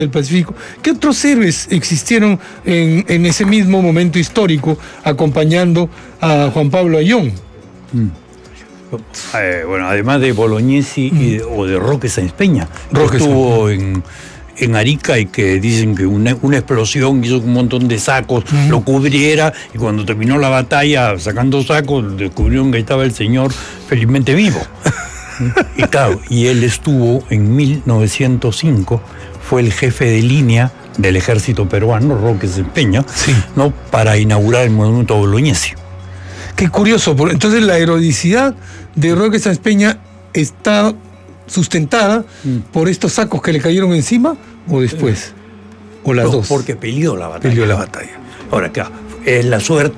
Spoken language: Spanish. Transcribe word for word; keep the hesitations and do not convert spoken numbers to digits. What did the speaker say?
del Pacífico. ¿Qué otros héroes existieron en, en ese mismo momento histórico acompañando a Juan Pablo Ayllón? Mm. Eh, bueno, además de Bolognesi mm. y de, o de Roque Sáenz Peña, Roque que estuvo en, en Arica y que dicen que una, una explosión hizo que un montón de sacos mm. lo cubriera, y cuando terminó la batalla sacando sacos descubrieron que estaba el señor felizmente vivo. Y claro, y él estuvo en mil novecientos cinco, fue el jefe de línea del ejército peruano, Roque Sáenz Peña, sí. ¿no? Para inaugurar el monumento a Bolognesi. Qué curioso, entonces la heroicidad de Roque Sáenz Peña está sustentada mm. por estos sacos que le cayeron encima, o después, o las no, dos. Porque peleó la batalla. Peleó la batalla. Ahora, claro, es la suerte